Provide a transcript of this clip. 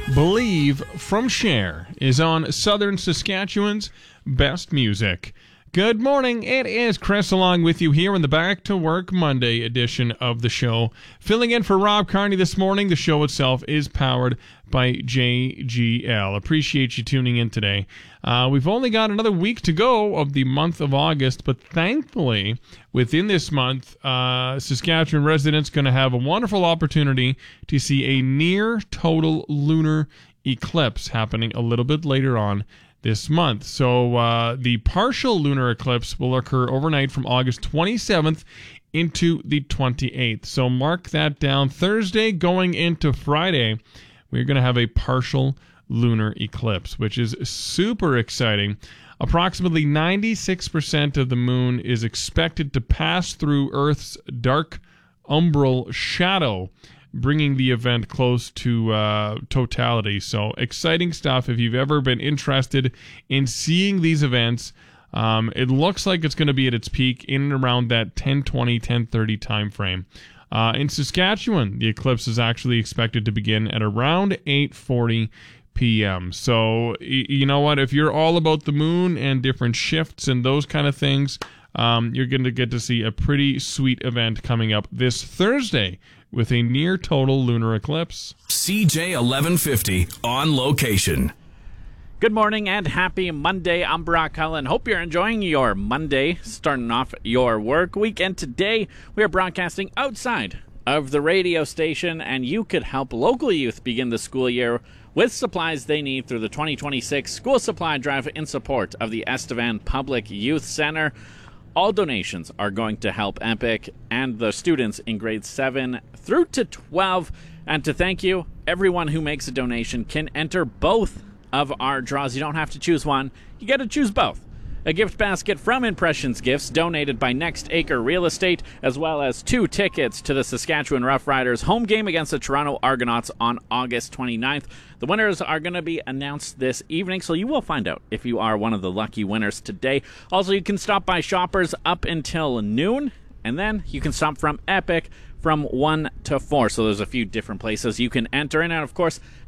Believe from Cher is on Southern Saskatchewan's Best Music. Good morning, it is Chris along with you here in the Back to Work Monday edition of the show. Filling in for Rob Carney this morning, the show itself is powered by JGL. Appreciate you tuning in today. We've only got another week to go of the month of August, but thankfully, within this month, Saskatchewan residents going to have a wonderful opportunity to see a near total lunar eclipse happening a little bit later on this month. So the partial lunar eclipse will occur overnight from August 27th into the 28th. So mark that down. Thursday going into Friday, we're going to have a partial lunar eclipse, which is super exciting. Approximately 96% of the moon is expected to pass through Earth's dark umbral shadow, bringing the event close to totality. So exciting stuff. If you've ever been interested in seeing these events, it looks like it's going to be at its peak in and around that 10:20, 10:30 time frame. In Saskatchewan, the eclipse is actually expected to begin at around 8:40 p.m. So, you know what? If you're all about the moon and different shifts and those kind of things, you're going to get to see a pretty sweet event coming up this Thursday with a near total lunar eclipse. CJ 1150 on location. Good morning and happy Monday. I'm Brock Cullen. Hope you're enjoying your Monday, starting off your work week. And today we are broadcasting outside of the radio station, and you could help local youth begin the school year with supplies they need through the 2026 school supply drive in support of the Estevan Public Youth Center. All donations are going to help Epic and the students in grades 7 through to 12. And to thank you, everyone who makes a donation can enter both of our draws. You don't have to choose one. You get to choose both. A gift basket from Impressions Gifts donated by Next Acre Real Estate, as well as 2 tickets to the Saskatchewan Roughriders home game against the Toronto Argonauts on August 29th. The winners are going to be announced this evening, so you will find out if you are one of the lucky winners today. Also, you can stop by Shoppers up until noon, and then you can stop from Epic from 1 to 4. So there's a few different places you can enter in, and of course,